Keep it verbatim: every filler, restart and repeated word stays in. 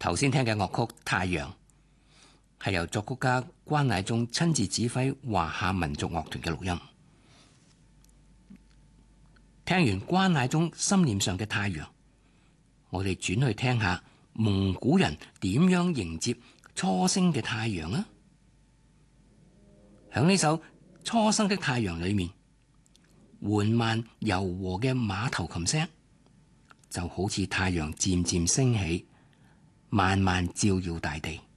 頭先聽嘅樂曲《太陽》係由作曲家關乃忠親自指揮華夏民族樂團嘅錄音。聽完關乃忠心念上嘅太陽，我哋轉去聽下蒙古人點樣迎接初升嘅太陽啊！響呢首《初升的太陽》裏面，緩慢柔和嘅馬頭琴聲就好似太陽漸漸升起，慢慢照耀大地。